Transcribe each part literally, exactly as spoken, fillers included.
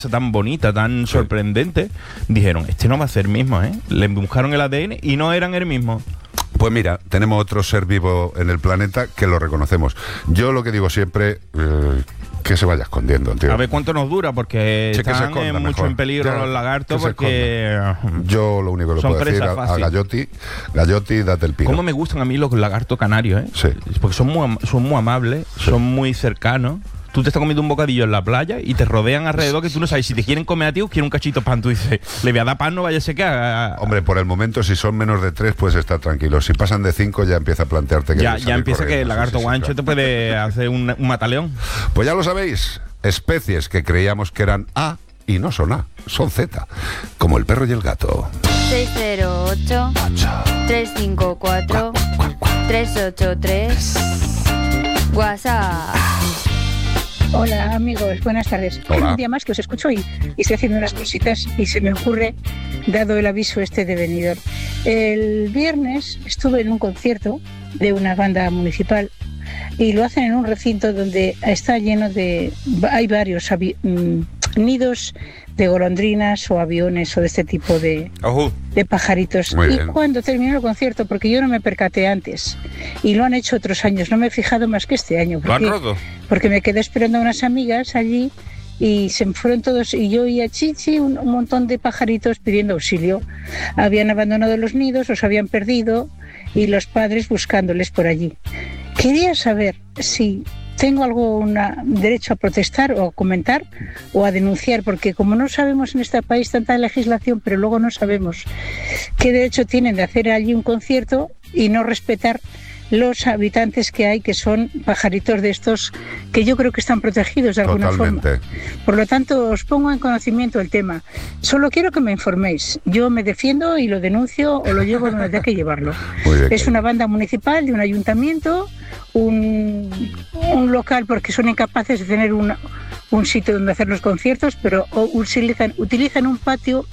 tan bonita, tan sí. sorprendente, dijeron, este no va a ser el mismo, ¿eh? Le buscaron el A D N y no eran el mismo. Pues mira, tenemos otro ser vivo en el planeta que lo reconocemos. Yo lo que digo siempre, eh, que se vaya escondiendo, tío. A ver cuánto nos dura, porque sí, están en mucho mejor. en peligro ya, los lagartos, porque... Yo lo único que le puedo decir a, a Gallotti, Gallotti, date el pino. ¿Cómo me gustan a mí los lagartos canarios, eh? Sí. Porque son muy, son muy amables, sí. son muy cercanos. Tú te estás comiendo un bocadillo en la playa y te rodean alrededor que tú no sabes si te quieren comer a ti o quieren un cachito de pan. Tú dices, le voy a dar pan, no vaya a ser que haga... Hombre, por el momento, si son menos de tres, pues estar tranquilo. Si pasan de cinco, ya empieza a plantearte que... Ya, ya empieza que el lagarto sí, sí, guancho sí, claro. te puede hacer un, un mataleón. Pues ya lo sabéis, especies que creíamos que eran A y no son A, son Z, como el perro y el gato. seis cero ocho, tres cinco cuatro, tres ocho tres WhatsApp. Hola amigos, buenas tardes. Hola. Un día más que os escucho y, y estoy haciendo unas cositas y se me ocurre, dado el aviso este de Benidorm. El viernes estuve en un concierto de una banda municipal y lo hacen en un recinto donde está lleno de... hay varios avi- nidos de golondrinas o aviones o de este tipo de, uh-huh. de pajaritos. Muy y bien. Cuando terminó el concierto, porque yo no me percaté antes, y lo han hecho otros años, no me he fijado más que este año. Porque, ¿lo han roto? Porque me quedé esperando a unas amigas allí y se fueron todos, y yo oía chichi, un, un montón de pajaritos pidiendo auxilio. Habían abandonado los nidos, los habían perdido, y los padres buscándoles por allí. Quería saber si tengo algún derecho a protestar o a comentar o a denunciar, porque como no sabemos en este país tanta legislación, pero luego no sabemos qué derecho tienen de hacer allí un concierto y no respetar los habitantes que hay, que son pajaritos de estos que yo creo que están protegidos de alguna Totalmente. forma. Por lo tanto, os pongo en conocimiento el tema. Solo quiero que me informéis. Yo me defiendo y lo denuncio o lo llevo donde tenga que llevarlo. Es una banda municipal de un ayuntamiento, un, un local, porque son incapaces de tener una, un sitio donde hacer los conciertos, pero utilizan, utilizan un patio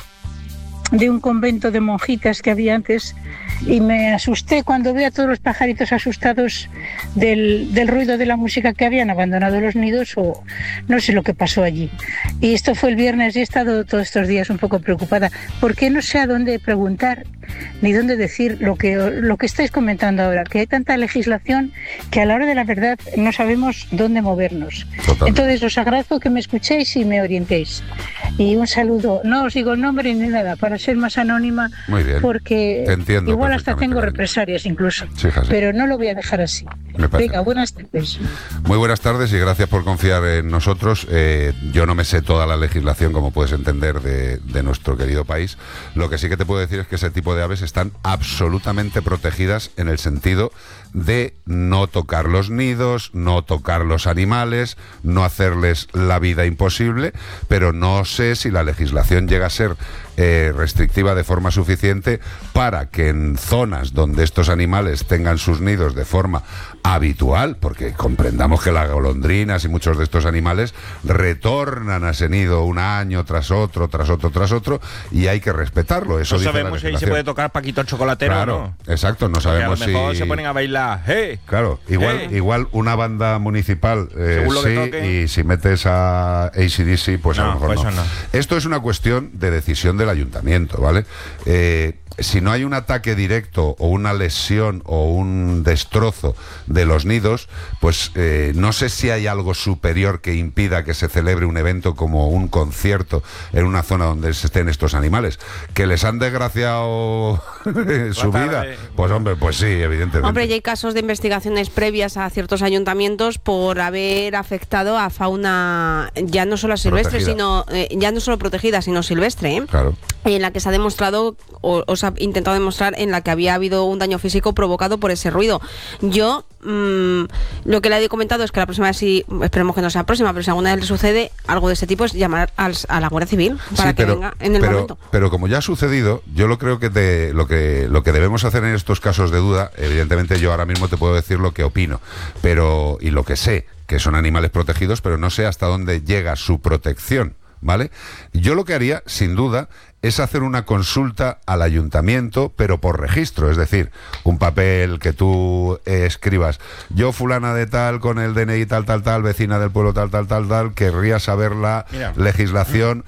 de un convento de monjitas que había antes, y me asusté cuando vi a todos los pajaritos asustados del, del ruido de la música, que habían abandonado los nidos o no sé lo que pasó allí. Y esto fue el viernes y he estado todos estos días un poco preocupada porque no sé a dónde preguntar ni dónde decir lo que, lo que estáis comentando ahora, que hay tanta legislación que a la hora de la verdad no sabemos dónde movernos. Total. Entonces os agradezco que me escuchéis y me orientéis. Y un saludo, no os digo el nombre ni nada para ser más anónima. Muy bien. Porque te entiendo, igual hasta tengo represalias incluso. Sí, pero no lo voy a dejar así. Venga, buenas tardes. Muy buenas tardes y gracias por confiar en nosotros. Eh, yo no me sé toda la legislación, como puedes entender, de, de nuestro querido país. Lo que sí que te puedo decir es que ese tipo de aves están absolutamente protegidas en el sentido de no tocar los nidos, no tocar los animales, no hacerles la vida imposible, pero no sé si la legislación llega a ser eh, restrictiva de forma suficiente para que en zonas donde estos animales tengan sus nidos de forma habitual, porque comprendamos que las golondrinas y muchos de estos animales retornan a ese nido un año tras otro, tras otro, tras otro, y hay que respetarlo. Eso no dice sabemos la si ahí se puede tocar Paquito el chocolatero, claro, ¿no? Exacto, no sabemos si... A lo mejor si... se ponen a bailar, ¡hey! Claro, igual, hey. igual una banda municipal eh, Según lo sí, que toque. Y si metes a A C D C, pues no, a lo mejor pues no. no. Esto es una cuestión de decisión del ayuntamiento, ¿vale? Eh, si no hay un ataque directo o una lesión o un destrozo de los nidos, pues eh, no sé si hay algo superior que impida que se celebre un evento como un concierto en una zona donde estén estos animales. ¿Que les han desgraciado su vida? Pues hombre, pues sí, evidentemente. Hombre, ya hay casos de investigaciones previas a ciertos ayuntamientos por haber afectado a fauna ya no solo silvestre, protegida. sino eh, ya no solo protegida, sino silvestre, ¿eh? Claro. En la que se ha demostrado, o, o se ha intentado demostrar, en la que había habido un daño físico provocado por ese ruido. Yo mmm, lo que le he comentado es que la próxima vez, sí, esperemos que no sea la próxima, pero si alguna vez le sucede algo de ese tipo, es llamar al, a la Guardia Civil para sí, que pero, venga en el pero, momento. Pero como ya ha sucedido, yo lo creo que te, lo que lo que debemos hacer en estos casos de duda, evidentemente yo ahora mismo te puedo decir lo que opino, pero y lo que sé, que son animales protegidos, pero no sé hasta dónde llega su protección. ¿vale? Yo lo que haría, sin duda, es hacer una consulta al ayuntamiento, pero por registro, es decir, un papel que tú eh, escribas, yo fulana de tal, con el D N I tal, tal, tal, vecina del pueblo tal, tal, tal, tal, querría saber la Mira. legislación